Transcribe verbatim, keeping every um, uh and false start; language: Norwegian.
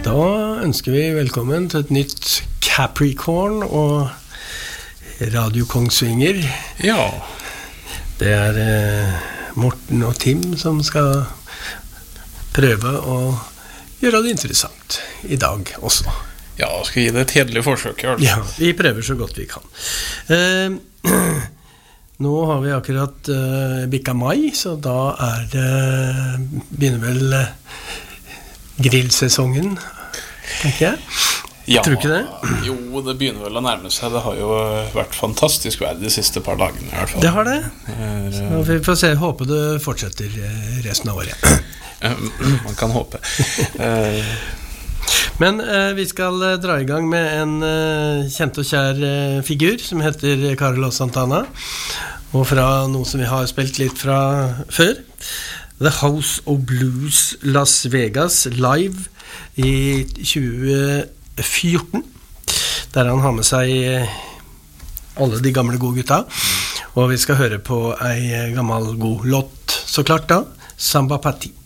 Da ønsker vi velkommen til et nytt Capricorn og Radio Kongsvinger. Ja. Det er eh, Morten og Tim som skal prøve å gjøre det interessant I dag også. Ja, skal gi det et hedelig forsøk. Altså. Ja, vi prøver så godt vi kan. Eh, nå har vi akkurat eh, bikka mai, så da er det, begynner vel eh, grillsesongen, tenker jeg. Ja, tror du ikke det? Jo, det begynner vel å nærme seg. Det har jo vært fantastisk vær de siste par dagene I hvert fall. Det har det. Er, så vi får se, håper det fortsetter resten av året. Man kan håpe. Men eh, vi skal dra I gang med en eh, kjent og kjær eh, figur som heter Carlos Santana, og fra noe som vi har spilt litt fra før. The House of Blues Las Vegas live I tjue fjorten, der han har med seg alle de gamle gode gutta, og vi skal høre på ei gammel god låt, så klart da, Samba Patti.